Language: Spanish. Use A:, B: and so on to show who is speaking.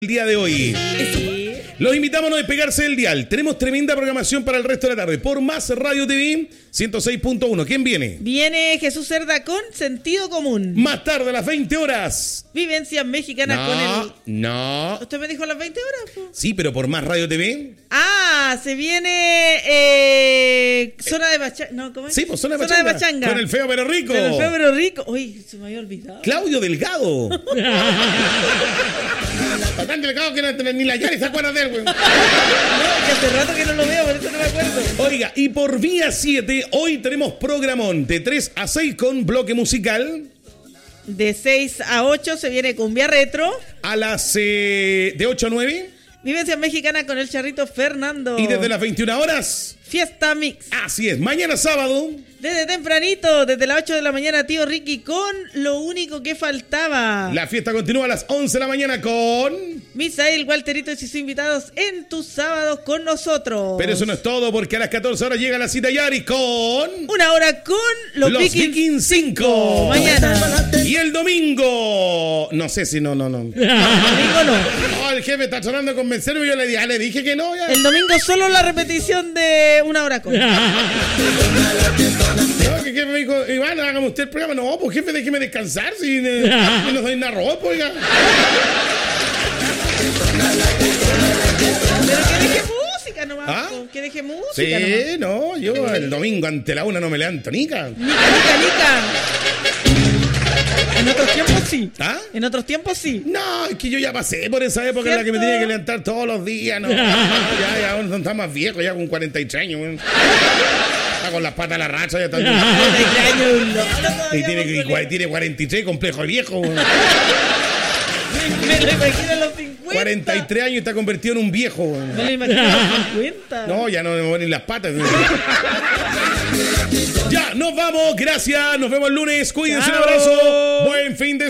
A: El día de hoy. Los invitamos a no despegarse del dial. Tenemos tremenda programación para el resto de la tarde. Por Más Radio TV 106.1. ¿Quién viene?
B: Viene Jesús Cerda con Sentido Común.
A: Más tarde, a las 20 horas.
B: Vivencias mexicanas con el...
A: No.
B: ¿Usted me dijo a las 20 horas? Po?
A: Sí, pero por Más Radio TV.
B: Ah, se viene Zona de Pachanga. No, ¿cómo es?
A: Sí, pues Zona de Pachanga. Con el feo pero rico.
B: Con el feo pero rico. Uy, se me había olvidado.
A: Claudio Delgado. Tan delgado que no ni la Yari se acuerda de él, güey.
B: No, que hace rato que no lo veo, por eso no me acuerdo.
A: Oiga, y por Vía 7, hoy tenemos programón de 3 a 6 con bloque musical.
B: De 6 a 8 se viene Cumbia Retro.
A: A las de 8 a 9.
B: Vivencias mexicanas con el charrito Fernando.
A: Y desde las 21 horas.
B: Fiesta Mix.
A: Así es, mañana sábado.
B: Desde tempranito, desde las 8 de la mañana, tío Ricky, con Lo Único que Faltaba.
A: La fiesta continúa a las 11 de la mañana con...
B: Misael, Walterito y sus invitados en tus sábados con nosotros.
A: Pero eso no es todo, porque a las 14 horas llega la cita Yari con...
B: Una hora con Los
A: Vikings 5.
B: Mañana.
A: Y el domingo... No sé si no.
B: El domingo no.
A: No, el jefe está tratando de convencerme y yo le dije que no. Ya.
B: El domingo solo la repetición de Una Hora con...
A: No, que jefe me dijo, Iván, hágame usted el programa. No, pues jefe, déjeme descansar si no soy una ropa, oiga.
B: Pero que deje música nomás.
A: ¿Ah?
B: Que deje música
A: Sí,
B: nomás.
A: no, yo el domingo ante la 1 no me levanto, nica.
B: Nica. En otros tiempos sí.
A: ¿Ah?
B: En otros tiempos sí.
A: No, es que yo ya pasé por esa época en la que me tenía que levantar todos los días, no. Ya uno está más viejo, ya con 43 años, güey. Está con las patas a la racha, ya está. Y tiene 43, complejo el viejo, güey.
B: Me lo imagino a los 50.
A: 43 años y está convertido en un viejo, güey.
B: Me lo imagino a los 50.
A: No, ya no me mueven las patas. Ya, nos vamos, gracias, nos vemos el lunes, cuídense, un abrazo, buen fin de semana.